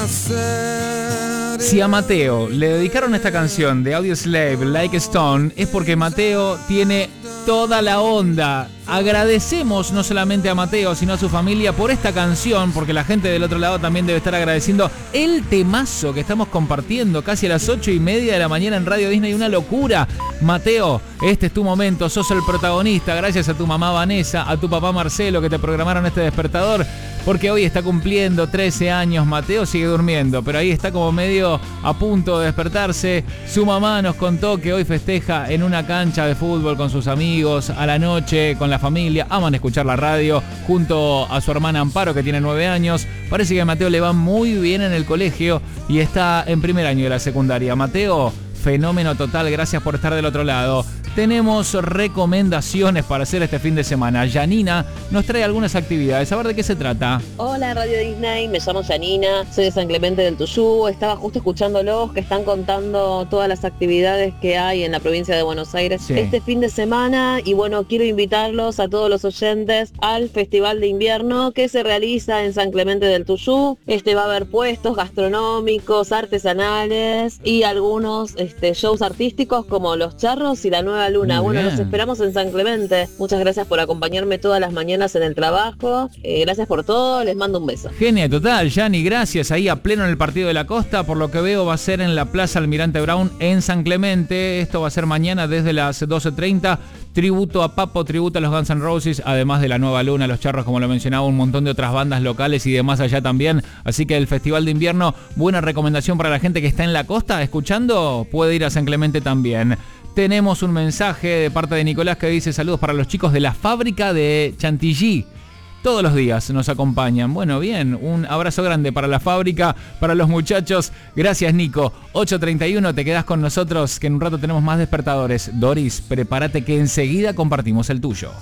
Si a Mateo le dedicaron esta canción de Audioslave, Like a Stone, es porque Mateo tiene toda la onda. Agradecemos no solamente a Mateo, sino a su familia por esta canción, porque la gente del otro lado también debe estar agradeciendo el temazo que estamos compartiendo casi a las 8:30 de la mañana en Radio Disney. Una locura. Mateo, este es tu momento, sos el protagonista, gracias a tu mamá Vanessa, a tu papá Marcelo que te programaron este despertador, porque hoy está cumpliendo 13 años. Mateo sigue durmiendo, pero ahí está como medio a punto de despertarse. Su mamá nos contó que hoy festeja en una cancha de fútbol con sus amigos, a la noche, con la familia. Aman escuchar la radio junto a su hermana Amparo, que tiene 9 años. Parece que a Mateo le va muy bien en el colegio y está en primer año de la secundaria. Mateo, fenómeno total, gracias por estar del otro lado. Tenemos recomendaciones para hacer este fin de semana. Janina nos trae algunas actividades. A ver de qué se trata. Hola Radio Disney, me llamo Janina, soy de San Clemente del Tuyú. Estaba justo escuchándolos que están contando todas las actividades que hay en la provincia de Buenos Aires este fin de semana. Y bueno, quiero invitarlos a todos los oyentes al Festival de Invierno que se realiza en San Clemente del Tuyú. Va a haber puestos gastronómicos, artesanales y algunos shows artísticos como los charros y la nueva luna. Bueno, los esperamos en San Clemente. Muchas gracias por acompañarme todas las mañanas en el trabajo. Gracias por todo, les mando un beso. Genia total, Yani, gracias. Ahí a pleno en el Partido de la Costa. Por lo que veo va a ser en la Plaza Almirante Brown en San Clemente. Esto va a ser mañana desde las 12:30. Tributo a Papo, tributo a los Guns N' Roses, además de la Nueva Luna, los Charros, como lo mencionaba, un montón de otras bandas locales y de más allá también. Así que el Festival de Invierno, buena recomendación para la gente que está en la costa escuchando, puede ir a San Clemente también. Tenemos un mensaje de parte de Nicolás que dice: saludos para los chicos de la fábrica de Chantilly. Todos los días nos acompañan. Bueno, bien, un abrazo grande para la fábrica, para los muchachos. Gracias, Nico. 8:31, te quedás con nosotros, que en un rato tenemos más despertadores. Doris, prepárate que enseguida compartimos el tuyo.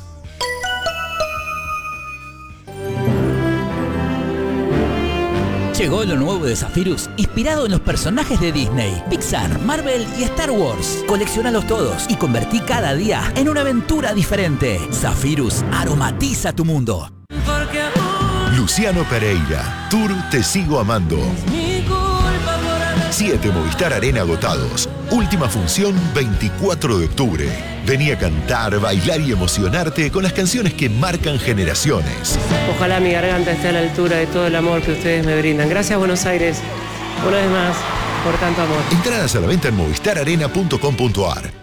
Llegó lo nuevo de Zephyrus, inspirado en los personajes de Disney, Pixar, Marvel y Star Wars. Colecciónalos todos y convertí cada día en una aventura diferente. Zephyrus aromatiza tu mundo. Luciano Pereira, Tour Te Sigo Amando. 7 Movistar Arena agotados. Última función 24 de octubre. Vení a cantar, bailar y emocionarte con las canciones que marcan generaciones. Ojalá mi garganta esté a la altura de todo el amor que ustedes me brindan. Gracias, Buenos Aires, una vez más, por tanto amor. Entradas a la venta en movistararena.com.ar.